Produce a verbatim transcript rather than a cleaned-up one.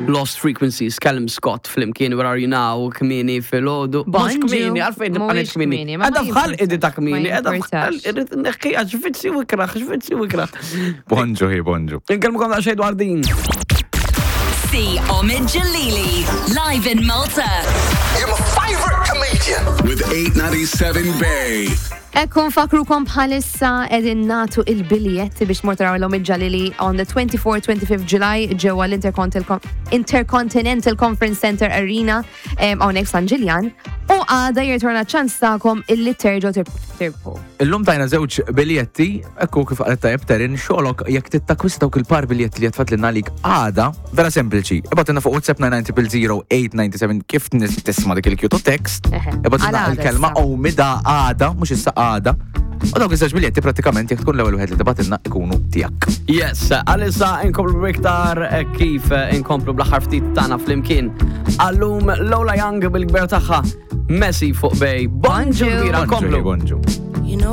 Lost Frequencies, Callum Scott, flimkien Where Are You Now, Kmini fil-ħodu. Mux Kmini, għalfejn nibqanet Kmini. Għadha bħal edi ta' Kmini, għadha bħal edi neħki għaxfitsi u ikraħ, xfitsi u ikraħ. Bonġu, hi, bonġu. Nkellmukom da' xej dwar din. See Omid Jalili, live in Malta. You're my favorite comedian. With eight ninety-seven Bay. Ekkun fakrukom bħalissa edin natu il-biljetti biex mortaraw l-Omid Jalili on the twenty-fourth twenty-fifth July ġewa l-Intercontinental Conference Center Arena għonek San Ġiljan u għada jirtorna ċans ta'kom il-li terġu tirpu. Illum tajna zewċ biljetti, ekku kif għalet tajab terin, xolok jek tittakwistaw kil-par biljetti li jatfat l-na lik għada, vera sempliċi. Ibatina fuq WhatsApp nine nine zero zero eight nine seven kif tisma dik il-kjutu text, ibatina il-kelma Omida għada, mux issa għada. U dawk iż-żewġ biljetti pratikament jekk tkun l-ewwel wieħed li tibatilna ikunu tiegħek. Yes, għalissa inkomplu biktar kif inkomplu bl-aħħar ftit tagħna flimkien. Allum Lola Young bil-kber tagħha Messi fuq bej. Bonġu, Bonġu, bonġu.